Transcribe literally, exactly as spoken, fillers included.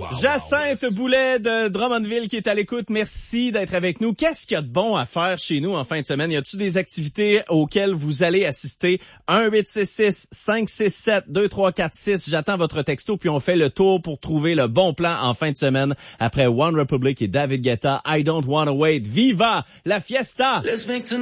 Jacinthe Boulet de Drummondville qui est à l'écoute. Merci d'être avec nous. Qu'est-ce qu'il y a de bon à faire chez nous en fin de semaine? Y a-t-il des activités auxquelles vous allez assister? un huit six six cinq six sept deux trois quatre six. J'attends votre texto puis on fait le tour pour trouver le bon plan en fin de semaine après One Republic et David Guetta. I don't wanna wait. Viva la fiesta!